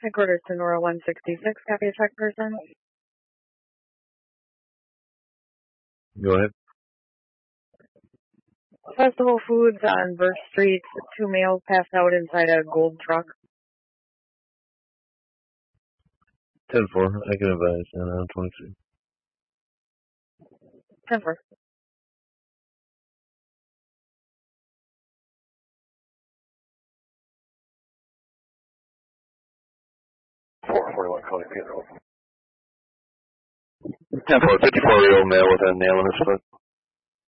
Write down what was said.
Headquarters to Nora 166, copy a check person. Go ahead. Festival Foods on Birch Street, 2 males passed out inside a gold truck. 10-4, I can advise, and I'm 22. 10-4. Cody Pietro. 10-4, 54-year-old male with a nail in his foot.